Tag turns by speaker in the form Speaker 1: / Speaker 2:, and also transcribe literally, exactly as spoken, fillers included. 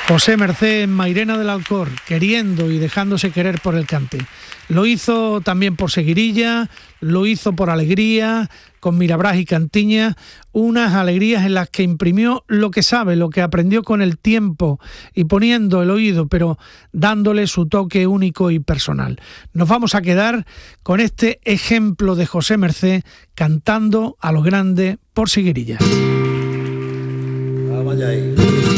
Speaker 1: José Mercé en Mairena del Alcor, queriendo y dejándose querer por el cante. Lo hizo también por Seguirilla, lo hizo por Alegría, con Mirabrás y Cantiña, unas alegrías en las que imprimió lo que sabe, lo que aprendió con el tiempo y poniendo el oído, pero dándole su toque único y personal. Nos vamos a quedar con este ejemplo de José Mercé cantando a lo grande por Seguirilla.
Speaker 2: Vamos allá ahí.